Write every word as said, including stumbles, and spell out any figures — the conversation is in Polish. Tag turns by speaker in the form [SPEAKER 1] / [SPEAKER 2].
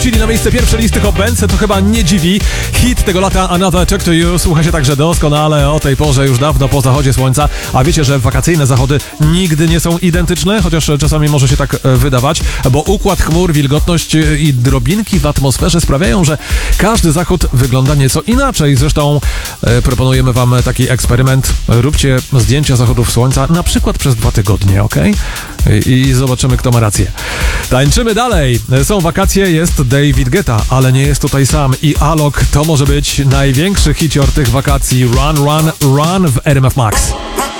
[SPEAKER 1] wrócili na miejsce pierwsze listy Hot Bands, to chyba nie dziwi. Hit tego lata Another Talk to You słucha się także doskonale o tej porze, już dawno po zachodzie słońca. A wiecie, że wakacyjne zachody nigdy nie są identyczne, chociaż czasami może się tak wydawać, bo układ chmur, wilgotność i drobinki w atmosferze sprawiają, że każdy zachód wygląda nieco inaczej. Zresztą e, proponujemy wam taki eksperyment. Róbcie zdjęcia zachodów słońca na przykład przez dwa tygodnie, ok? I, i zobaczymy, kto ma rację. Tańczymy dalej. Są wakacje, jest David Guetta, ale nie jest tutaj sam. I Alok to może być największy hicior tych wakacji. Run, Run, Run w R M F Max.